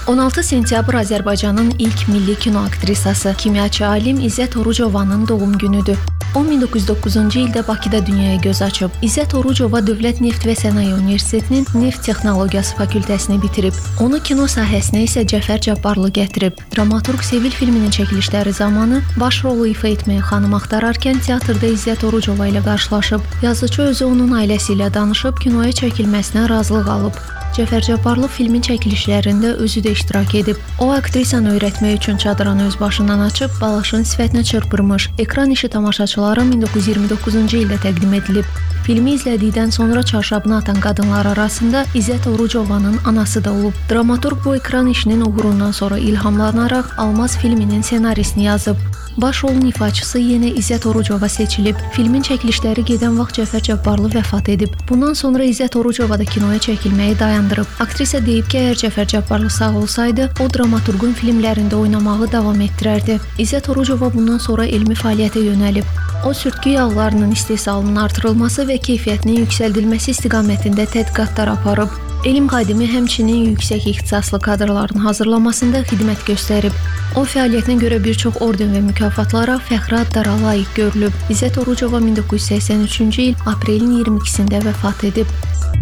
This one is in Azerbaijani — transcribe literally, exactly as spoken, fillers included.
on altı sentyabr Azərbaycanın ilk milli kino aktrisası, kimyaçı alim İzzət Orucovanın doğum günüdür. O min doqquz yüz doqquzuncu ildə Bakıda dünyaya göz açıb. İzzət Orucova Dövlət Neft və Sənaye Universitetinin Neft Texnologiyası fakültəsini bitirib. Onu kino sahəsinə isə Cəfər Cabbarlı gətirib. Dramaturq Sevil filminin çəkilişləri zamanı baş rolu ifa etməyə xanım axtararkən teatrda İzzət Orucova ilə qarşılaşıb. Yazıcı özü onun ailəsi ilə danışıb kinoya çəkilməsinə razılıq alıb. Cəfər Cabbarlı filmin çəkilişlərində özü də iştirak edib. O, aktrisanı öyrətmək üçün çadranı öz başından açıb, balaşın sifətinə çırpırmış. Ekran işi tamaşaçılara min doqquz yüz iyirmi doqquzuncu ildə təqdim edilib. Filmi izlədikdən sonra çarşabını atan qadınlar arasında İzzət Orucovanın anası da olub. Dramaturq bu ekran işinin uğurundan sonra ilhamlanaraq Almaz filminin ssenarisini yazıb. Baş rolun ifaçısı yenə İzzət Orucova seçilib. Filmin çəkilişləri gedən vaxt Cəfər Cabbarlı vəfat edib. Bundan sonra İzzət Orucova da kinoya çəkilməyi dayandırıb. Aktrisa deyib ki, əgər Cəfər Cabbarlı sağ olsaydı, o dramaturqun filmlərində oynamağı davam etdirərdi. İzzət Orucova bundan sonra elmi fəaliyyətə yönəlib. O, sürtkü yağlarının istehsalının artırılması və keyfiyyətinin yüksəldilməsi istiqamətində tədqiqatlar aparıb. Elm xadimi həmçinin yüksək ixtisaslı kadrların hazırlamasında xidmət göstərib. O, fəaliyyətinə görə bir çox orden və mükafatlara, fəxri adlara layiq görülüb. İzzət Orucova min doqquz yüz səksən üçüncü il aprelin iyirmi ikisində vəfat edib.